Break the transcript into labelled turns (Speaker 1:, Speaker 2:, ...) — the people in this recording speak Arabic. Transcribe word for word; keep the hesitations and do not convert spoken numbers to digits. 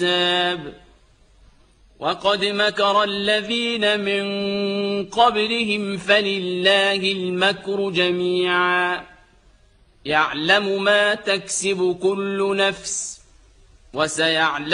Speaker 1: الحساب وقد مكر الذين من قبلهم فلله المكر جميعا يعلم ما تكسب كل نفس وسيعلم